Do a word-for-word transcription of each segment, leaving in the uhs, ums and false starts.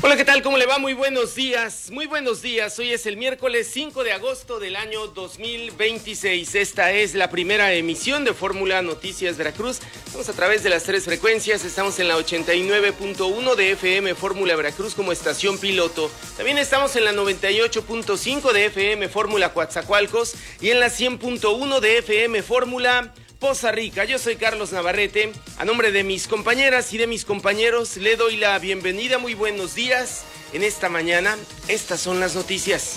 Hola, ¿qué tal? ¿Cómo le va? Muy buenos días, muy buenos días. Hoy es el miércoles cinco de agosto del año dos mil veintiséis. Esta es la primera emisión de Fórmula Noticias Veracruz. Estamos a través de las tres frecuencias. Estamos en la ochenta y nueve punto uno de F M Fórmula Veracruz como estación piloto. También estamos en la noventa y ocho punto cinco de F M Fórmula Coatzacoalcos y en la cien punto uno de F M Fórmula Poza Rica. Yo soy Carlos Navarrete. A nombre de mis compañeras y de mis compañeros le doy la bienvenida. Muy buenos días. En esta mañana, estas son las noticias.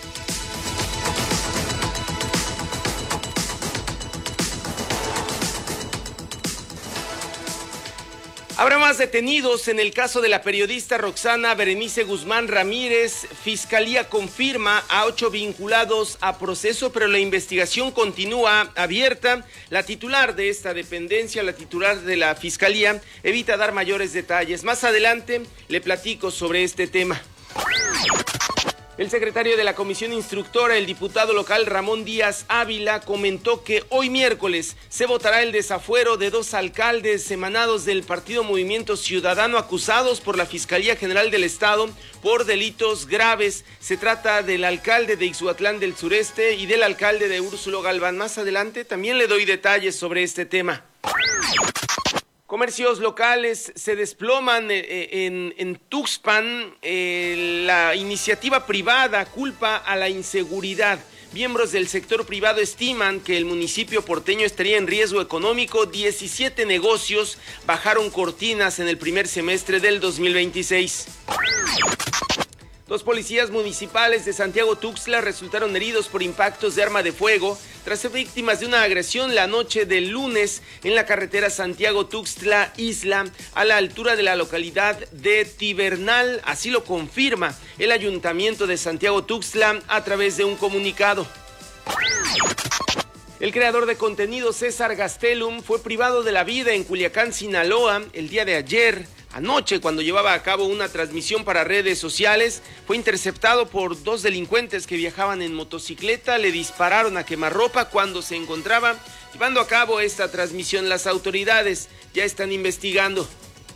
Habrá más detenidos en el caso de la periodista Roxana Berenice Guzmán Ramírez. Fiscalía confirma a ocho vinculados a proceso, pero la investigación continúa abierta. La titular de esta dependencia, la titular de la Fiscalía, evita dar mayores detalles. Más adelante le platico sobre este tema. El secretario de la Comisión Instructora, el diputado local Ramón Díaz Ávila, comentó que hoy miércoles se votará el desafuero de dos alcaldes emanados del Partido Movimiento Ciudadano acusados por la Fiscalía General del Estado por delitos graves. Se trata del alcalde de Ixhuatlán del Sureste y del alcalde de Úrsulo Galván. Más adelante también le doy detalles sobre este tema. Comercios locales se desploman en, en Tuxpan. Eh, la iniciativa privada culpa a la inseguridad. Miembros del sector privado estiman que el municipio porteño estaría en riesgo económico. diecisiete negocios bajaron cortinas en el primer semestre del dos mil veintiséis. Dos policías municipales de Santiago Tuxtla resultaron heridos por impactos de arma de fuego tras ser víctimas de una agresión la noche del lunes en la carretera Santiago Tuxtla Isla, a la altura de la localidad de Tibernal. Así lo confirma el Ayuntamiento de Santiago Tuxtla a través de un comunicado. El creador de contenido César Gastelum fue privado de la vida en Culiacán, Sinaloa, el día de ayer. Anoche, cuando llevaba a cabo una transmisión para redes sociales, fue interceptado por dos delincuentes que viajaban en motocicleta. Le dispararon a quemarropa cuando se encontraba llevando a cabo esta transmisión. Las autoridades ya están investigando.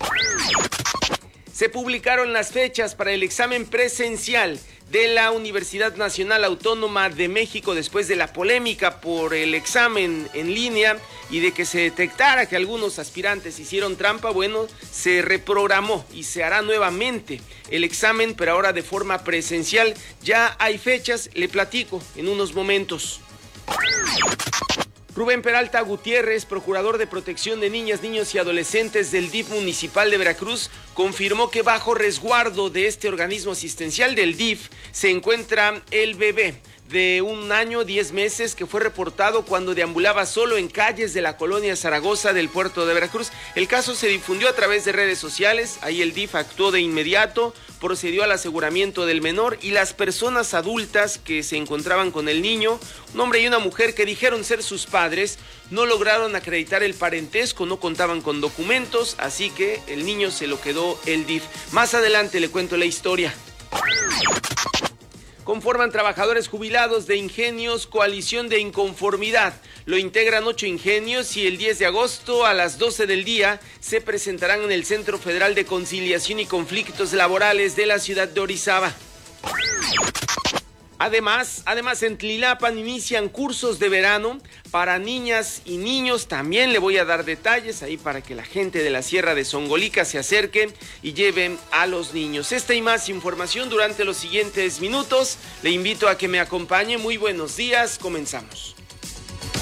Se publicaron las fechas para el examen presencial de la Universidad Nacional Autónoma de México después de la polémica por el examen en línea y de que se detectara que algunos aspirantes hicieron trampa. Bueno, se reprogramó y se hará nuevamente el examen, pero ahora de forma presencial. Ya hay fechas, le platico en unos momentos. Rubén Peralta Gutiérrez, procurador de protección de niñas, niños y adolescentes del D I F municipal de Veracruz, confirmó que bajo resguardo de este organismo asistencial del D I F se encuentra el bebé de un año, diez meses, que fue reportado cuando deambulaba solo en calles de la colonia Zaragoza del puerto de Veracruz. El caso se difundió a través de redes sociales. Ahí el D I F actuó de inmediato, procedió al aseguramiento del menor y las personas adultas que se encontraban con el niño, un hombre y una mujer que dijeron ser sus padres, no lograron acreditar el parentesco, no contaban con documentos, así que el niño se lo quedó el D I F. Más adelante le cuento la historia. Conforman trabajadores jubilados de Ingenios Coalición de Inconformidad. Lo integran ocho ingenios y el diez de agosto a las doce del día se presentarán en el Centro Federal de Conciliación y Conflictos Laborales de la ciudad de Orizaba. Además, además en Tlilapan inician cursos de verano para niñas y niños. También le voy a dar detalles ahí para que la gente de la Sierra de Zongolica se acerque y lleven a los niños. Esta y más información durante los siguientes minutos. Le invito a que me acompañe. Muy buenos días, comenzamos.